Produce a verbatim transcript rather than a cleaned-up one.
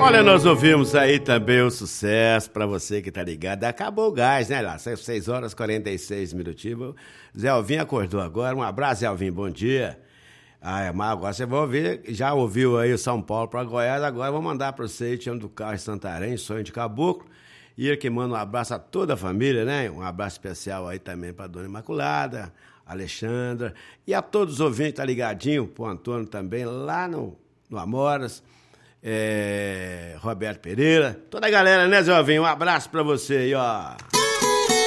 Olha, nós ouvimos aí também o sucesso pra você que tá ligado. Acabou o gás, né, lá? seis horas e quarenta e seis minutinhos. Zé Alvim acordou agora. Um abraço, Zé Alvim, bom dia. Ah, mas agora você vai ouvir, já ouviu aí o São Paulo pra Goiás, agora eu vou mandar pra você, Tião do Carro de Santarém, Sonho de Caboclo. E ele que manda um abraço a toda a família, né? Um abraço especial aí também pra Dona Imaculada, Alexandra, e a todos os ouvintes, tá ligadinho, pro Antônio também, lá no, no Amoras. É, Roberto Pereira, toda a galera, né, Zé Alvim? Um abraço pra você aí, ó.